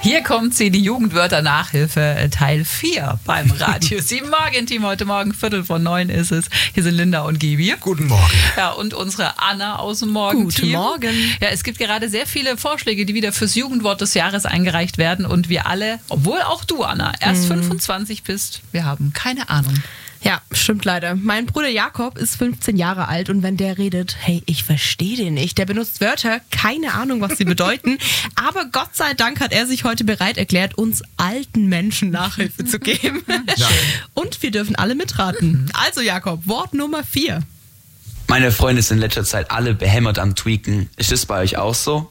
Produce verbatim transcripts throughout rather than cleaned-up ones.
Hier kommt sie, die Jugendwörter-Nachhilfe Teil vier beim Radio sieben Morgen-Team. Heute Morgen, Viertel von neun ist es. Hier sind Linda und Gibi. Guten Morgen. Ja, und unsere Anna aus dem Morgen-Team. Guten Morgen. Ja, es gibt gerade sehr viele Vorschläge, die wieder fürs Jugendwort des Jahres eingereicht werden. Und wir alle, obwohl auch du, Anna, erst mhm. fünfundzwanzig bist, wir haben keine Ahnung. Ja, stimmt leider. Mein Bruder Jakob ist fünfzehn Jahre alt und wenn der redet, hey, ich verstehe den nicht. Der benutzt Wörter, keine Ahnung, was sie bedeuten. Aber Gott sei Dank hat er sich heute bereit erklärt, uns alten Menschen Nachhilfe zu geben. Ja. Und wir dürfen alle mitraten. Also Jakob, Wort Nummer vier. Meine Freunde sind in letzter Zeit alle behämmert am Tweaken. Ist das bei euch auch so?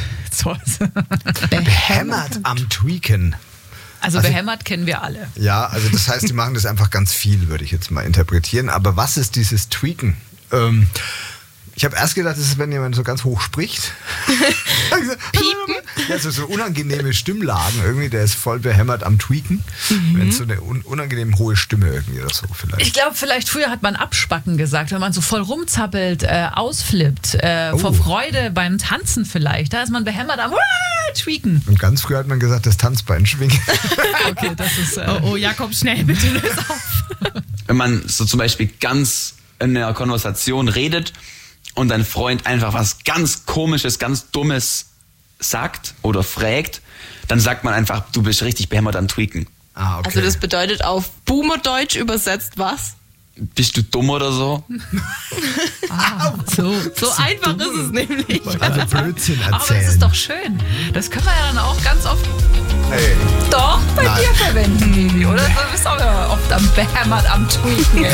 Behämmert am Tweaken. Also, Also- behämmert kennen wir alle. Ja, also das heißt, die machen das einfach ganz viel, würde ich jetzt mal interpretieren. Aber was ist dieses Tweaken? Ähm, ich habe erst gedacht, das ist, wenn jemand so ganz hoch spricht. Piepen? Ja, so, so unangenehme Stimmlagen irgendwie, der ist voll behämmert am Tweaken. Mhm. Wenn es so eine un unangenehm hohe Stimme irgendwie oder so vielleicht. Ich glaube, vielleicht früher hat man abspacken gesagt, wenn man so voll rumzappelt, äh, ausflippt, äh, Oh. vor Freude beim Tanzen vielleicht. Da ist man behämmert am Wah, Tweaken. Und ganz früher hat man gesagt, das Tanzbein schwingen. Okay, das ist... Äh, Oh, oh, Jakob, schnell bitte löse auf. Wenn man so zum Beispiel ganz in einer Konversation redet und dein Freund einfach was ganz Komisches, ganz Dummes sagt oder fragt, dann sagt man einfach, du bist richtig behämmert am Tweaken. Ah, okay. Also das bedeutet auf Boomerdeutsch übersetzt was? Bist du dumm oder so? ah, so. So einfach ist es nämlich. Also Blödsinn Aber das erzählen. ist doch schön. Das können wir ja dann auch ganz oft Ey. doch bei Nein. dir verwenden, Gibi, oder? Du bist auch ja oft am behämmert am Tweaken. Ey.